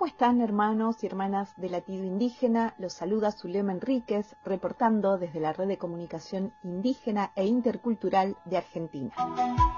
¿Cómo están, hermanos y hermanas de Latido Indígena? Los saluda Zulema Enríquez, reportando desde la Red de Comunicación Indígena e Intercultural de Argentina.